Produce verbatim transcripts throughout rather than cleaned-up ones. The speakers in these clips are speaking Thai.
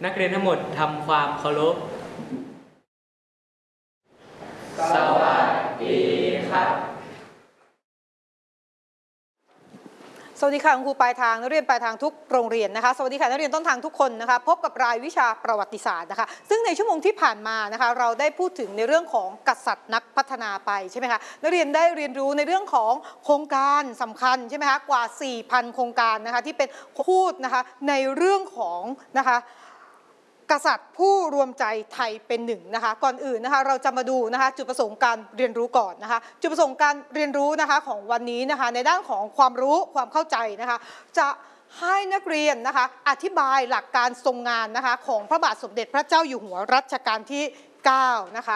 นักเรียนทั้งหมดทำความเคารพสวัสดีครับสวัสดีค่ะคุณครูปลายทางนักเรียนปลายทางทุกโรงเรียนนะคะสวัสดีค่ะนักเรียนต้นทางทุกคนนะคะพบกับรายวิชาประวัติศาสตร์นะคะซึ่งในชั่วโมงที่ผ่านมานะคะเราได้พูดถึงในเรื่องของกษัตริย์นักพัฒนาไปใช่ไหมคะนักเรียนได้เรียนรู้ในเรื่องของโครงการสำคัญใช่ไหมคะกว่า สี่พัน โครงการนะคะที่เป็นพูดนะคะในเรื่องของนะคะกษัตริย์ผู้รวมใจไทยเป็นหนึ่งนะคะก่อนอื่นนะคะเราจะมาดูนะคะจุดประสงค์การเรียนรู้ก่อนนะคะจุดประสงค์การเรียนรู้นะคะของวันนี้นะคะในด้านของความรู้ความเข้าใจนะคะจะให้นักเรียนนะคะอธิบายหลักการทรงงานนะคะของพระบาทสมเด็จพระเจ้าอยู่หัวรัชกาลที่เก้านะคะ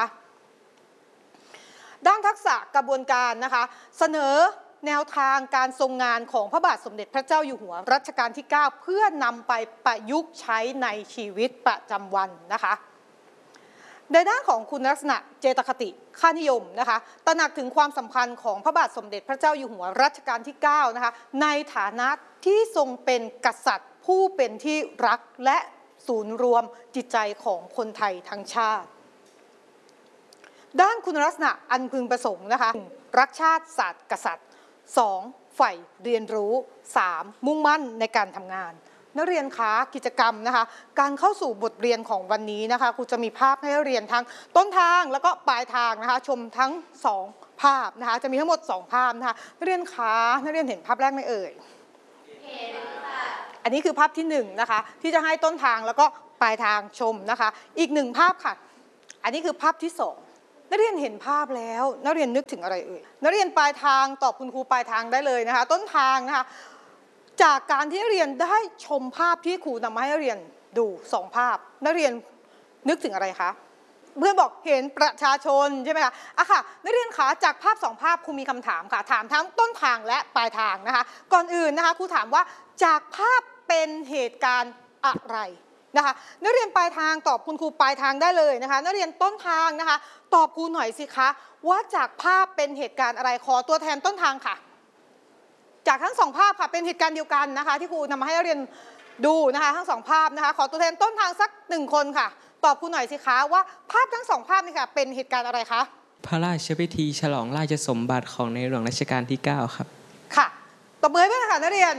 ด้านทักษะกระบวนการนะคะเสนอแนวทางการทรงงานของพระบาทสมเด็จพระเจ้าอยู่หัวรัชกาลที่เก้าเพื่อนำไปประยุกต์ใช้ในชีวิตประจำวันนะคะในด้านของคุณลักษณะเจตคติค่านิยมนะคะตระหนักถึงความสำคัญของพระบาทสมเด็จพระเจ้าอยู่หัวรัชกาลที่เก้านะคะในฐานะที่ทรงเป็นกษัตริย์ผู้เป็นที่รักและศูนย์รวมจิตใจของคนไทยทั้งชาติด้านคุณลักษณะอันพึงประสงค์นะคะรักชาติศาสตร์กษัตริย์สองใฝ่เรียนรู้สามมุ่งมั่นในการทำงานนักเรียนคะกิจกรรมนะคะการเข้าสู่บทเรียนของวันนี้นะคะครูจะมีภาพให้เรียนทั้งต้นทางแล้วก็ปลายทางนะคะชมทั้งสองภาพนะคะจะมีทั้งหมดสองภาพนะคะนักเรียนคะนักเรียนเห็นภาพแรกไหมเอ่ยเห็นค่ะอันนี้คือภาพที่หนึ่งนะคะที่จะให้ต้นทางแล้วก็ปลายทางชมนะคะอีกหนึ่งภาพค่ะอันนี้คือภาพที่สองนักเรียนเห็นภาพแล้วนักเรียนนึกถึงอะไรเอ่ยนักเรียนปลายทางตอบคุณครูปลายทางได้เลยนะคะต้นทางนะคะจากการที่นักเรียนได้ชมภาพที่ครูนำมาให้นักเรียนดูสองภาพนักเรียนนึกถึงอะไรคะเพื่อนบอกเห็นประชาชนใช่ไหมคะอ่ะค่ะนักเรียนขาจากภาพสองภาพครูมีคำถามค่ะถามทั้งต้นทางและปลายทางนะคะก่อนอื่นนะคะครูถามว่าจากภาพเป็นเหตุการณ์อะไรนะคะนักเรียนปลายทางตอบคุณครูปลายทางได้เลยนะคะนักเรียนต้นทางนะคะตอบครูหน่อยสิคะว่าจากภาพเป็นเหตุการณ์อะไรขอตัวแทนต้นทางค่ะจากทั้งสองภาพค่ะเป็นเหตุการณ์เดียวกันนะคะที่ครูนำมาให้นักเรียนดูนะคะทั้งสองภาพนะคะขอตัวแทนต้นทางสักหนึ่งคนค่ะตอบครูหน่อยสิคะว่าภาพทั้งสองภาพนี่ค่ะเป็นเหตุการณ์อะไรคะพระราชพิธีฉลองราชสมบัติของในหลวงรัชกาลที่เก้าครับค่ะตบมือให้เพื่อนค่ะนักเรียน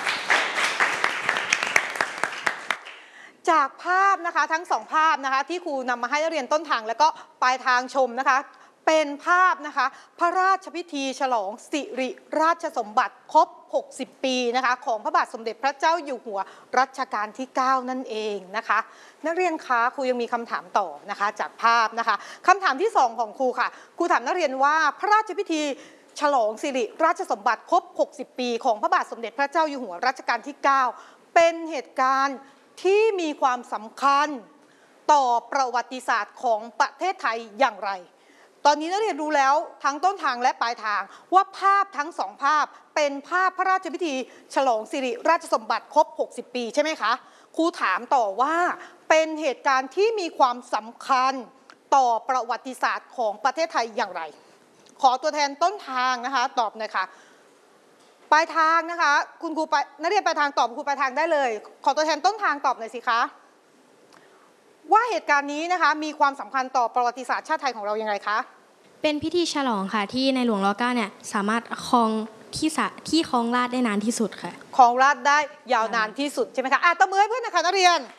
จากภาพนะคะทั้งสองภาพนะคะที่ครูนำมาให้นักเรียนต้นทางแล้วก็ปลายทางชมนะคะเป็นภาพนะคะพระราชพิธีฉลองสิริราชสมบัติครบหกสิบปีนะคะของพระบาทสมเด็จพระเจ้าอยู่หัวรัชกาลที่เก้านั่นเองนะคะนักเรียนคะครูยังมีคำถามต่อนะคะจากภาพนะคะคำถามที่สองของครูค่ะครูถามนักเรียนว่าพระราชพิธีฉลองสิริราชสมบัติครบหกสิบปีของพระบาทสมเด็จพระเจ้าอยู่หัวรัชกาลที่เก้าเป็นเหตุการณ์ที่มีความสำคัญต่อประวัติศาสตร์ของประเทศไทยอย่างไรตอนนี้นักเรียนรู้แล้วทั้งต้นทางและปลายทางว่าภาพทั้งสองภาพเป็นภาพพระราชพิธีฉลองสิริราชสมบัติครบหกสิบปีใช่ไหมคะครูถามต่อว่าเป็นเหตุการณ์ที่มีความสำคัญต่อประวัติศาสตร์ของประเทศไทยอย่างไรขอตัวแทนต้นทางนะคะตอบหน่อยค่ะปลายทางนะคะคุณครูนักเรียนปลายทางตอบครูปลายทางได้เลยขอตัวแทนต้นทางตอบหน่อยสิคะว่าเหตุการณ์นี้นะคะมีความสำคัญต่อประวัติศาสตร์ชาติไทยของเราอย่างไรคะเป็นพิธีฉลองค่ะที่ในหลวงรัชกาลที่เก้าเนี่ยสามารถครองที่สะที่ครองราชย์ได้นานที่สุดค่ะครองราชย์ได้ยาวนานที่สุดใช่ไหมคะอ่ะตบมือให้เพื่อนนะคะนักเรียน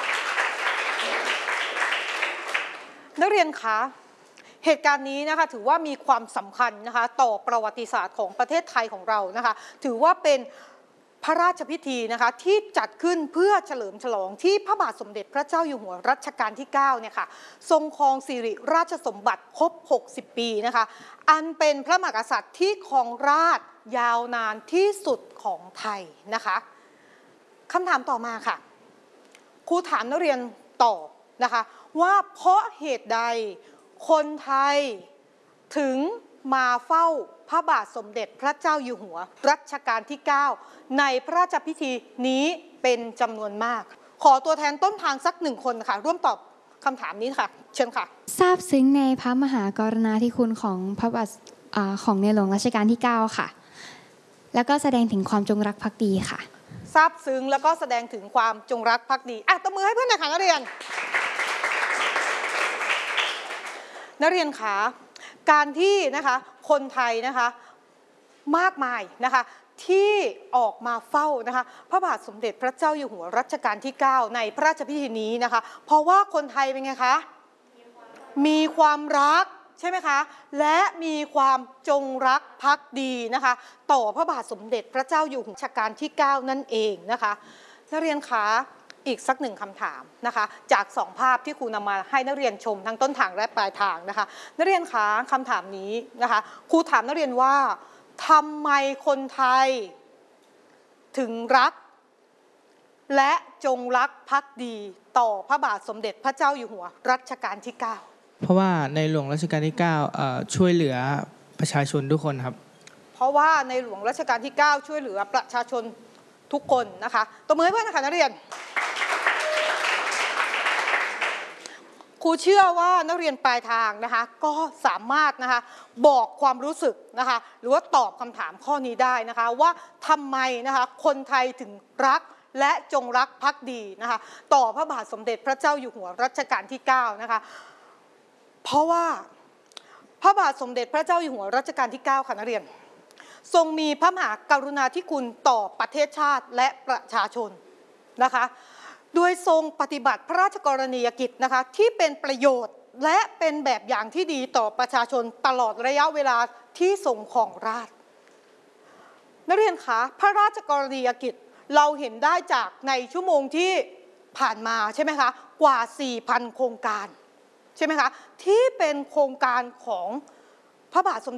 นักเรียนคะเหตุการณ์นี้นะคะถือว่ามีความสำคัญนะคะต่อประวัติศาสตร์ของประเทศไทยของเรานะคะถือว่าเป็นพระราชพิธีนะคะที่จัดขึ้นเพื่อเฉลิมฉลองที่พระบาทสมเด็จพระเจ้าอยู่หัวรัชกาลที่เก้าเนี่ยค่ะทรงครองสิริราชสมบัติครบหกสิบปีนะคะอันเป็นพระมหากษัตริย์ที่ครองราชย์ยาวนานที่สุดของไทยนะคะคำถามต่อมาค่ะครูถามนักเรียนต่อนะคะว่าเพราะเหตุใดคนไทยถึงมาเฝ้าพระบาทสมเด็จพระเจ้าอยู่หัวรัชกาลที่เก้าในพระราชพิธีนี้เป็นจำนวนมากขอตัวแทนต้นทางสักหนึ่งคนค่ะร่วมตอบคำถามนี้ค่ะเชิญค่ะทราบซึ้งในพระมหากรุณาธิคุณของพระบาทของในหลวงรัชกาลที่เก้าค่ะแล้วก็แสดงถึงความจงรักภักดีค่ะซาบซึ้งแล้วก็แสดงถึงความจงรักภักดีอ่ะตบมือให้เพื่อนหน่อยค่ะนักเรียนนักเรียนขาการที่นะคะคนไทยนะคะมากมายนะคะที่ออกมาเฝ้านะคะพระบาทสมเด็จพระเจ้าอยู่หัวรัชกาลที่เก้าในพระราชพิธีนี้นะคะเพราะว่าคนไทยเป็นไงคะมีความรักใช่ไหมคะและมีความจงรักภักดีนะคะต่อพระบาทสมเด็จพระเจ้าอยู่หัวรัชกาลที่เก้านั่นเองนะคะนักเรียนคะอีกสักหนึ่งคำถามนะคะจากสองภาพที่ครูนำมาให้นักเรียนชมทั้งต้นทางและปลายทางนะคะนักเรียนคะคำถามนี้นะคะครูถามนักเรียนว่าทำไมคนไทยถึงรักและจงรักภักดีต่อพระบาทสมเด็จพระเจ้าอยู่หัวรัชกาลที่เก้าเพราะว่าในหลวงรัชกาลที่เก้าช่วยเหลือประชาชนทุกคนครับเพราะว่าในหลวงรัชกาลที่เก้าช่วยเหลือประชาชนทุกคนนะคะตบมือให้เพื่อนนะคะนักเรียนครูเชื่อว่านักเรียนปลายทางนะคะก็สามารถนะคะบอกความรู้สึกนะคะหรือว่าตอบคำถามข้อนี้ได้นะคะว่าทำไมนะคะคนไทยถึงรักและจงรักภักดีนะคะต่อพระบาทสมเด็จพระเจ้าอยู่หัวรัชกาลที่เก้านะคะเพราะว่าพระบาทสมเด็จพระเจ้าอยู่หัวรัชกาลที่เก้าค่ะนักเรียนทรงมีพระมหากรุณาธิคุณต่อประเทศชาติและประชาชนนะคะโดยทรงปฏิบัติพระราชกรณียกิจนะคะที่เป็นประโยชน์และเป็นแบบอย่างที่ดีต่อประชาชนตลอดระยะเวลาที่ทรงครองราชย์นักเรียนคะพระราชกรณียกิจเราเห็นได้จากในชั่วโมงที่ผ่านมาใช่ไหมคะกว่า สี่พัน โครงการใช่ไหมคะที่เป็นโครงการของพระบาทสมเด็จ